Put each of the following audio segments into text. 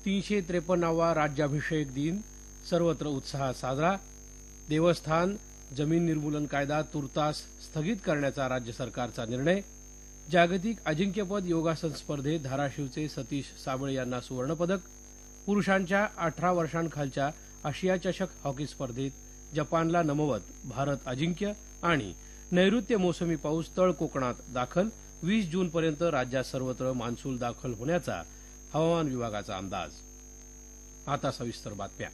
353वा राज्याभिषेक दिन सर्वत्र उत्साहात साजरा. देवस्थान जमीन निर्मूलन कायदा तुर्तास स्थगित करण्याचा राज्य सरकारचा निर्णय. जागतिक अजिंक्यपद योगासन स्पर्धेत धाराशिवचे सतीश साबळे यांना सुवर्णपदक. पुरुषांच्या 18 वर्षांखालच्या आशिया चषक हॉकी स्पर्धेत जपानला नमवत भारत अजिंक्य. आणि नैऋत्य मोसमी पाऊस तळ कोकणात दाखल. 20 जूनपर्यंत राज्यात सर्वत्र मान्सून दाखल होण्याचा हवामान विभागाचा अंदाज. आता सविस्तर बातम्या.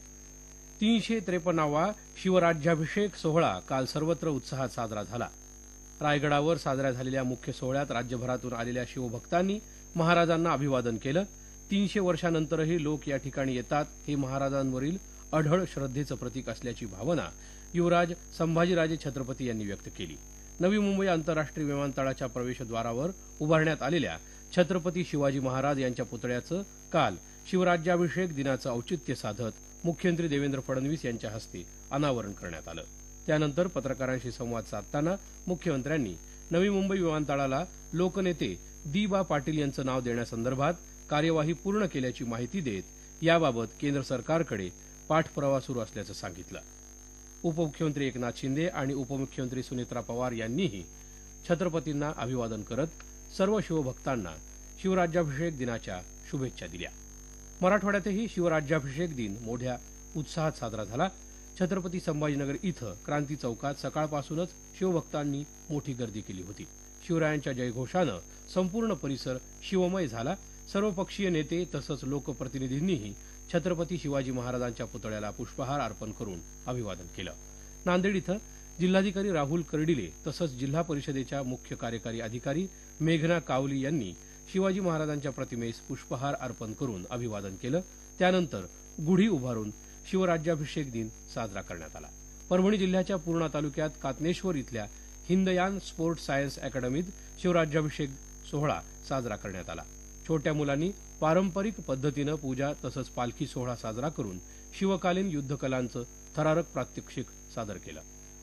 353वा शिवराज्याभिषेक सोहळा काल सर्वत्र उत्साहात साजरा झाला. रायगडावर साजऱ्या झालेल्या मुख्य सोहळ्यात राज्यभरातून आलेल्या शिवभक्तांनी महाराजांना अभिवादन केलं. 300 वर्षांनंतरही लोक या ठिकाणी येतात हे महाराजांवरील अढळ श्रद्धेचं प्रतीक असल्याची भावना युवराज संभाजीराजे छत्रपती यांनी व्यक्त केली. नवी मुंबई आंतरराष्ट्रीय विमानतळाच्या प्रवेशद्वारावर उभारण्यात आलेल्या छत्रपती शिवाजी महाराज यांच्या पुतळ्याचं काल शिवराज्याभिषेक दिनाचं औचित्य साधत मुख्यमंत्री देवेंद्र फडणवीस यांच्या हस्ते अनावरण करण्यात आलं. त्यानंतर पत्रकारांशी संवाद साधताना मुख्यमंत्र्यांनी नवी मुंबई विमानतळाला लोकनेते दी.बा. पाटील यांचं नाव देण्यासंदर्भात कार्यवाही पूर्ण केल्याची माहिती देत याबाबत केंद्र सरकारकडे पाठपुरावा सुरू असल्याचं सांगितलं. उपमुख्यमंत्री एकनाथ शिंदे आणि उपमुख्यमंत्री सुनेत्रा पवार यांनीही छत्रपतींना अभिवादन करत सर्व शिवभक्तांना शिवराज्याभिषेक दिनाच्या शुभेच्छा दिल्या. मराठवाड्यातही शिवराज्याभिषेक दिन मोठ्या उत्साहात साजरा झाला. छत्रपती संभाजीनगर इथं क्रांती चौकात सकाळपासूनच शिवभक्तांनी मोठी गर्दी केली होती. शिवरायांच्या जयघोषानं संपूर्ण परिसर शिवमय झाला. सर्वपक्षीय नेते तसंच लोकप्रतिनिधींनीही छत्रपती शिवाजी महाराजांच्या पुतळ्याला पुष्पहार अर्पण करून अभिवादन केलं. नांदेड इथं जिल्हाधिकारी राहुल कर्डिले तसंच जिल्हा परिषदेच्या मुख्य कार्यकारी अधिकारी मेघना कावली यांनी शिवाजी महाराजांच्या प्रतिमेस पुष्पहार अर्पण करून अभिवादन केलं. त्यानंतर गुढी उभारून शिवराज्याभिषेक दिन साजरा करण्यात आला. परभणी जिल्ह्याच्या पूर्णा तालुक्यात कातनेश्वर इथल्या हिंदयान स्पोर्ट्स सायन्स अकॅडमीत शिवराज्याभिषेक सोहळा साजरा करण्यात आला. छोट्या मुलांनी पारंपरिक पद्धतीनं पूजा तसंच पालखी सोहळा साजरा करून शिवकालीन युद्धकलांचं थरारक प्रात्यक्षिक सादर केलं.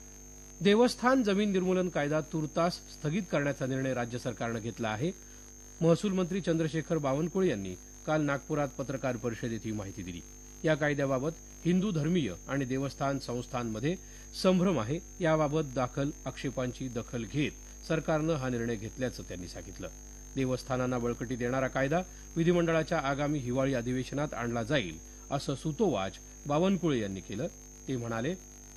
देवस्थान जमीन निर्मूलन कायदा तुर्तास स्थगित करण्याचा निर्णय राज्य सरकारनं घेतला आहे. महसूल मंत्री चंद्रशेखर बावनकुळे यांनी काल नागपुरात पत्रकार परिषदेत ही माहिती दिली. या कायद्याबाबत हिंदू धर्मीय आणि देवस्थान संस्थांमध्ये संभ्रम आहे. याबाबत दाखल आक्षेपांची दखल घेत सरकारनं हा निर्णय घेतल्याचं त्यांनी सांगितलं. देवस्थानांना बळकटी देणारा कायदा विधिमंडळाच्या आगामी हिवाळी अधिवेशनात आणला जाईल असं सूतोवाच बावनकुळे यांनी केलं. ते म्हणाले,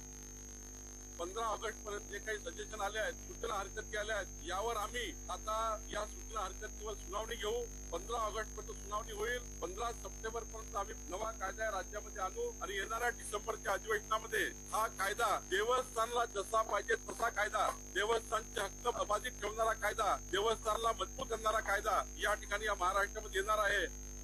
15 ऑगस्ट पर्यंत जे काही सजेशन आले आहेत, सूचना हरकती आल्या आहेत, यावर आम्ही आता या सूचना हरकतीवर सुनावणी घेऊ. 15 ऑगस्ट पर्यंत सुनावणी होईल. 15 सप्टेंबर पर्यंत आम्ही नवा कायदा राज्यामध्ये आणू आणि येणाऱ्या डिसेंबरच्या अधिवेशनामध्ये हा कायदा देवस्थानला जसा पाहिजे तसा कायदा, देवस्थानचे हक्क अबाधित ठेवणारा कायदा, देवस्थानला मजबूत करणारा कायदा या ठिकाणी या महाराष्ट्रामध्ये येणार आहे.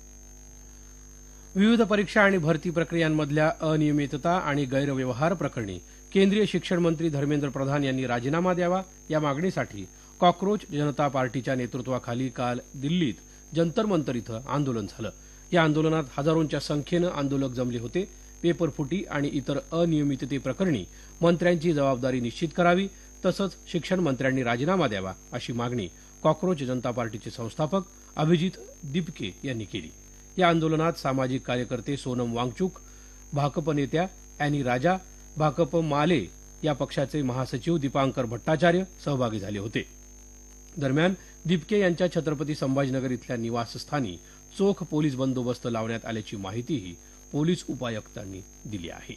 विविध परीक्षा आणि भरती प्रक्रियांमधल्या अनियमितता आणि गैरव्यवहार प्रकरणी केंद्रीय शिक्षण मंत्री धर्मेंद्र प्रधान यांनी राजीनामा द्यावा. या मागणीसाठी कॉक्रोच जनता पार्टीच्या नेतृत्वाखाली काल दिल्लीत जंतर मंतर इथं आंदोलन झालं. या आंदोलनात हजारोंच्या संख्येनं आंदोलक जमले होते. पेपरफुटी आणि इतर अनियमिततेप्रकरणी मंत्र्यांची जबाबदारी निश्चित करावी तसंच शिक्षण मंत्र्यांनी राजीनामा द्यावा अशी मागणी कॉक्रोच जनता पार्टीचे संस्थापक अभिजित दिपके यांनी केली. या आंदोलनात सामाजिक कार्यकर्ते सोनम वांगचुक, भाकप नेत्या अॅनी राजा, भाकप माले या पक्षाचे महासचिव दीपांकर भट्टाचार्य सहभागी झाले होते. दरम्यान दिपके यांच्या छत्रपती संभाजीनगर इथल्या निवासस्थानी चोख पोलीस बंदोबस्त लावण्यात आल्याची माहितीही पोलीस उपायुक्तांनी दिली आहे.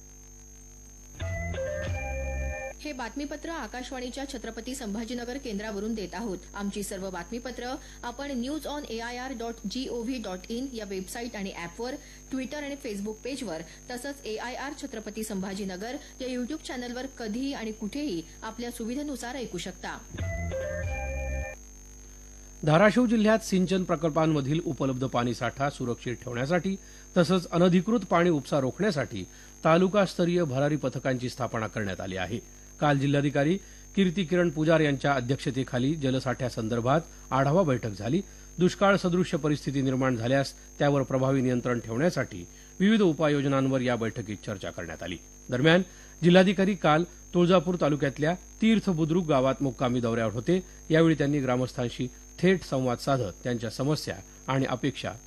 हे बातमीपत्र आकाशवाणीच्या छत्रपती संभाजीनगर केंद्रावरून देत आहोत. आमची सर्व बातमीपत्र आपण news.air.gov.in या वेबसाईट आणि ऍपवर, ट्विटर आणि फेसबुक पेजवर तसंच AIR छत्रपती संभाजीनगर या युट्यूब चॅनलवर कधीही आणि कुठेही आपल्या सुविधेनुसार ऐकू शकता. धाराशिव जिल्ह्यात सिंचन प्रकल्पांमधील उपलब्ध पाणीसाठा सुरक्षित ठेवण्यासाठी तसंच अनधिकृत पाणी उपसा रोखण्यासाठी तालुकास्तरीय भरारी पथकांची स्थापना करण्यात आली आहे. काल जिल्हाधिकारी कीर्ती किरण पुजार यांच्या अध्यक्षतेखाली जलसाठ्यासंदर्भात आढावा बैठक झाली. दुष्काळ सदृश्य परिस्थिती निर्माण झाल्यास त्यावर प्रभावी नियंत्रण ठेवण्यासाठी विविध उपाययोजनांवर या बैठकीत चर्चा करण्यात आली. दरम्यान जिल्हाधिकारी काल तुळजापूर तालुक्यातल्या तीर्थ बुद्रुक गावात मुक्कामी दौऱ्यावर होते. यावेळी त्यांनी ग्रामस्थांशी थेट संवाद साधत त्यांच्या समस्या आणि अपेक्षा